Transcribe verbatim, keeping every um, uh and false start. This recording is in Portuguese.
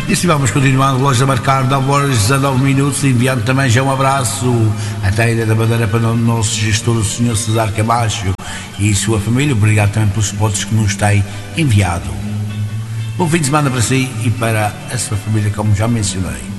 E assim vamos continuando, loja marcar nove horas e dezanove minutos, enviando também já um abraço até a Ilha da Bandeira para o nosso gestor, o senhor Cesar Camacho e sua família. Obrigado também pelos suportes que nos têm enviado. Bom fim de semana para si e para a sua família, como já mencionei.